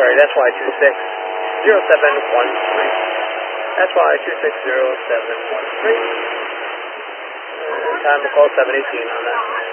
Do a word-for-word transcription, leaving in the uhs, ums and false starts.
sorry, that's why two six zero seven one three. That's why two six zero seven one three. Uh, time to call seven eighteen on that.